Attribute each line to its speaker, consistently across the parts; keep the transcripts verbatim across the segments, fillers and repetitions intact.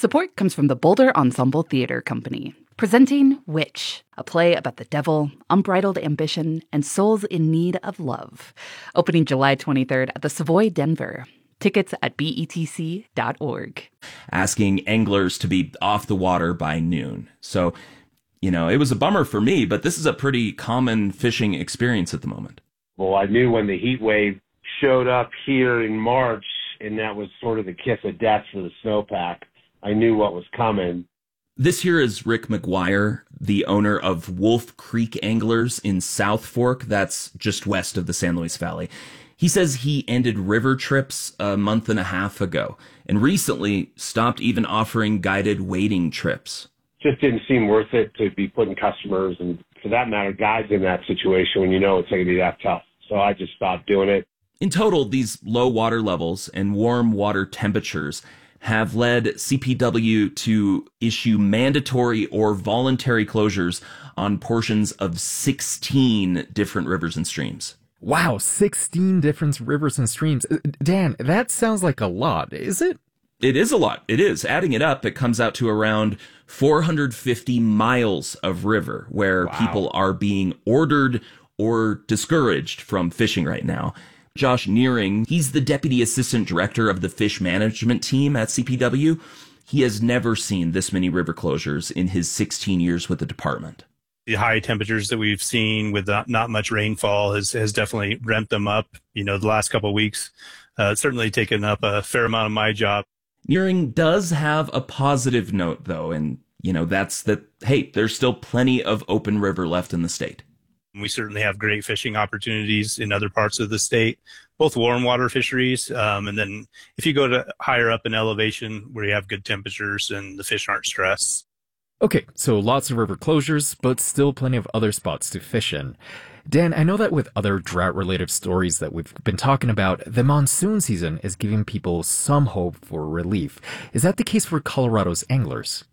Speaker 1: Support comes from the Boulder Ensemble Theater Company, presenting Witch, a play about the devil, unbridled ambition, and souls in need of love. Opening July twenty-third at the Savoy Denver. Tickets at B E T C dot org.
Speaker 2: Asking anglers to be off the water by noon. So, you know, it was a bummer for me, but this is a pretty common fishing experience at the moment.
Speaker 3: Well, I knew when the heat wave showed up here in March, and that was sort of the kiss of death for the snowpack, I knew what was coming.
Speaker 2: This here is Rick McGuire, the owner of Wolf Creek Anglers in South Fork. That's just west of the San Luis Valley. He says he ended river trips a month and a half ago and recently stopped even offering guided wading trips.
Speaker 3: Just didn't seem worth it to be putting customers and, for that matter, guys in that situation when you know it's going to be that tough. So I just stopped doing it.
Speaker 2: In total, these low water levels and warm water temperatures have led C P W to issue mandatory or voluntary closures on portions of sixteen different rivers and streams.
Speaker 4: Wow, sixteen different rivers and streams. Dan, that sounds like a lot, is it?
Speaker 2: It is a lot. It is. Adding it up, it comes out to around four hundred fifty miles of river where wow. people are being ordered or discouraged from fishing right now. Josh Nearing, he's the Deputy Assistant Director of the Fish Management Team at C P W. He has never seen this many river closures in his sixteen years with the department.
Speaker 5: The high temperatures that we've seen with not, not much rainfall has, has definitely ramped them up. You know, the last couple of weeks, uh, certainly taken up a fair amount of my job.
Speaker 2: Nearing does have a positive note, though, and, you know, that's that, hey, there's still plenty of open river left in the state.
Speaker 5: We certainly have great fishing opportunities in other parts of the state, both warm water fisheries. Um, and then if you go to higher up in elevation where you have good temperatures and the fish aren't stressed.
Speaker 4: Okay, so lots of river closures, but still plenty of other spots to fish in. Dan, I know that with other drought-related stories that we've been talking about, the monsoon season is giving people some hope for relief. Is that the case for Colorado's anglers?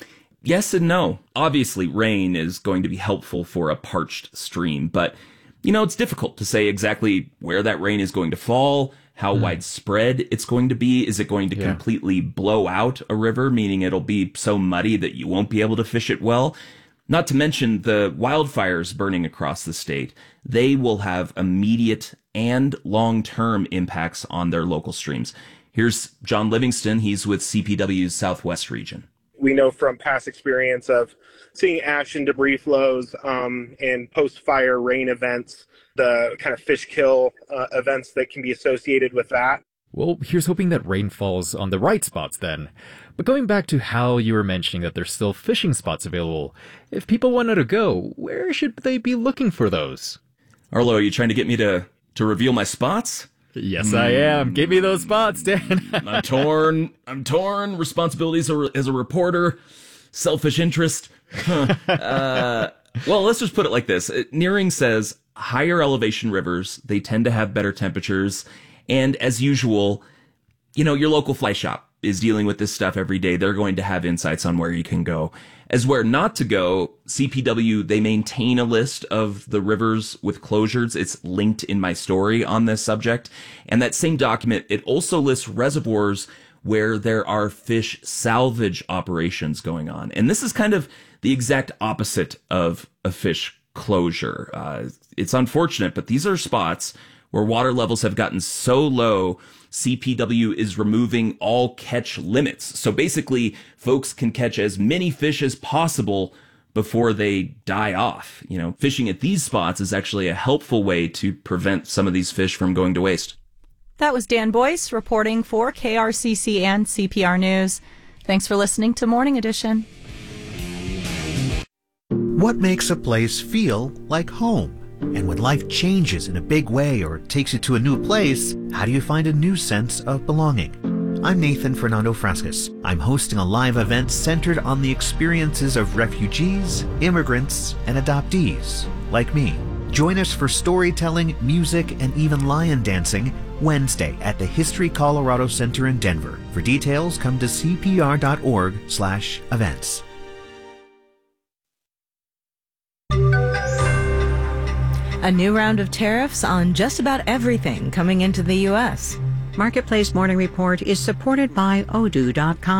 Speaker 2: Yes and no. Obviously, rain is going to be helpful for a parched stream, but, you know, it's difficult to say exactly where that rain is going to fall, how mm. widespread it's going to be. Is it going to yeah. completely blow out a river, meaning it'll be so muddy that you won't be able to fish it well? Not to mention the wildfires burning across the state. They will have immediate and long-term impacts on their local streams. Here's John Livingston. He's with C P W's Southwest region.
Speaker 6: We know from past experience of seeing ash and debris flows um, and post-fire rain events, the kind of fish kill uh, events that can be associated with that.
Speaker 4: Well, here's hoping that rain falls on the right spots then. But going back to how you were mentioning that there's still fishing spots available, if people wanted to go, where should they be looking for those?
Speaker 2: Arlo, are you trying to get me to, to reveal my spots?
Speaker 4: Yes, I am. Give me those spots, Dan.
Speaker 2: I'm torn. I'm torn. Responsibilities as a reporter. Selfish interest. uh, well, let's just put it like this. Nearing says higher elevation rivers, they tend to have better temperatures. And as usual, you know, your local fly shop is dealing with this stuff every day. They're going to have insights on where you can go. As where not to go, C P W, they maintain a list of the rivers with closures. It's linked in my story on this subject. And that same document, it also lists reservoirs where there are fish salvage operations going on. And this is kind of the exact opposite of a fish closure. Uh, it's unfortunate, but these are spots where water levels have gotten so low, C P W is removing all catch limits. So basically, folks can catch as many fish as possible before they die off. You know, fishing at these spots is actually a helpful way to prevent some of these fish from going to waste.
Speaker 7: That was Dan Boyce reporting for K R C C and C P R News. Thanks for listening to Morning Edition.
Speaker 8: What makes a place feel like home? And when life changes in a big way or takes you to a new place, how do you find a new sense of belonging? I'm Nathan Fernando Frascas. I'm hosting a live event centered on the experiences of refugees, immigrants, and adoptees, like me. Join us for storytelling, music, and even lion dancing Wednesday at the History Colorado Center in Denver. For details, come to c p r dot org slash events.
Speaker 9: A new round of tariffs on just about everything coming into the U S. Marketplace Morning Report is supported by odoo dot com.